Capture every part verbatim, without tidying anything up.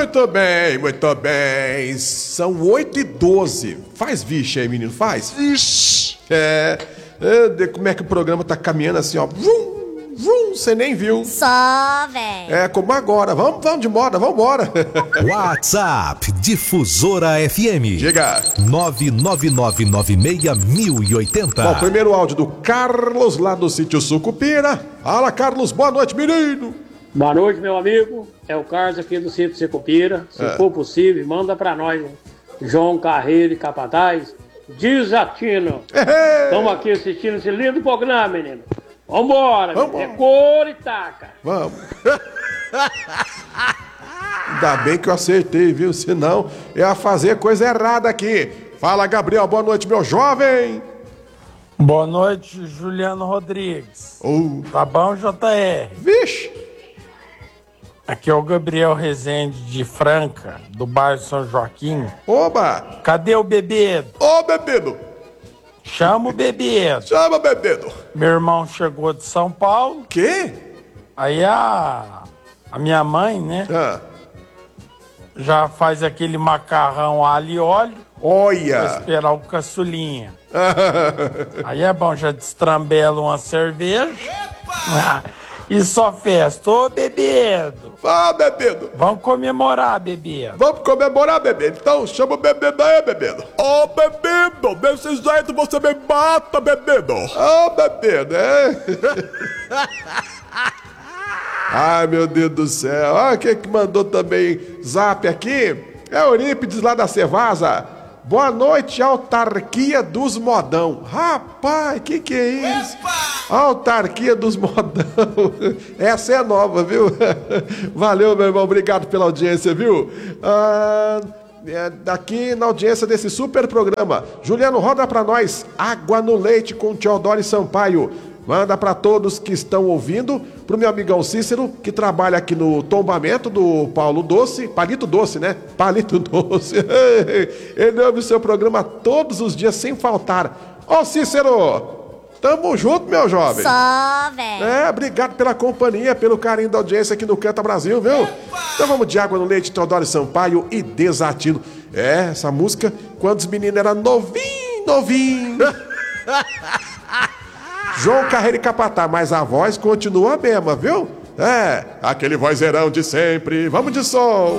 Muito bem, muito bem. São oito e doze. Faz vixe aí, menino, faz. Vixe. É, é, como é que o programa tá caminhando assim, ó. Vrum, vrum, você nem viu. Só, velho. É, como agora. Vamos, vamos de moda, vamos embora. WhatsApp Difusora F M. Diga. nove nove nove nove seis mil e oitenta. Bom, primeiro áudio do Carlos, lá do sítio Sucupira. Fala, Carlos, boa noite, menino. Boa noite, meu amigo. É o Carlos aqui do sítio Sucupira. Se É. for possível, manda pra nós, hein? João Carreiro e Capataz. Desatino. Estamos aqui assistindo esse lindo programa, menino. Vambora, Vambora. é cor e taca. Vamos. Ainda bem que eu acertei, viu? Senão eu ia fazer coisa errada aqui. Fala, Gabriel, boa noite, meu jovem. Boa noite, Juliano Rodrigues. Oh. Tá bom, J R? Vixe. Aqui é o Gabriel Rezende de Franca, do bairro São Joaquim. Oba. Cadê o Bebedo? Ô, Bebedo. Chama o Bebedo. Chama, Bebedo. Meu irmão chegou de São Paulo. Quê? Aí a, a minha mãe, né, Ah. já faz aquele macarrão alho e óleo pra Olha. esperar o caçulinha. Aí é bom, já destrambela uma cerveja. Ah, e só festa. Ô, Bebedo. Vá, Bebedo. Vamos comemorar, Bebedo. Vamos comemorar, Bebedo. Então chama o Bebedo aí, Bebedo. Ô, Bebedo, desse jeito você me mata, Bebedo. Ô, Bebedo, é. Ai, meu Deus do céu. Olha quem que mandou também zap aqui. É o Eurípides lá da Cevasa. Boa noite, autarquia dos modão. Rapaz, que que é isso? Autarquia dos modão. Essa é nova, viu? Valeu, meu irmão. Obrigado pela audiência, viu? Ah, é, daqui na audiência desse super programa. Juliano, roda pra nós Água no Leite com Teodoro e Sampaio. Manda pra todos que estão ouvindo, pro meu amigão Cícero, que trabalha aqui no tombamento do Paulo Doce, Palito Doce, né? Palito Doce. Ele ouve o seu programa todos os dias, sem faltar. Ô, Cícero, tamo junto, meu jovem. Só, velho. É, obrigado pela companhia, pelo carinho da audiência aqui no Canta Brasil, viu? Então vamos de Água no Leite, Teodoro e Sampaio e Desatino. É, essa música, quando os meninos eram novinho, novinho. João Carreiro e Capatá, mas a voz continua a mesma, viu? É, aquele vozeirão de sempre. Vamos de som.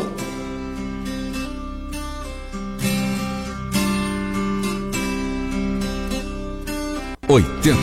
oitenta